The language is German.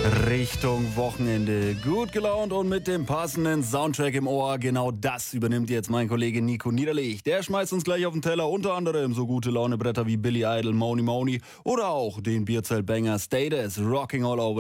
Richtung Wochenende. Gut gelaunt und mit dem passenden Soundtrack im Ohr. Genau das übernimmt jetzt mein Kollege Nico Niederlich. Der schmeißt uns gleich auf den Teller unter anderem so gute Launebretter wie Billy Idol, Money Money oder auch den Bierzelt-Banger Status, Rocking All Over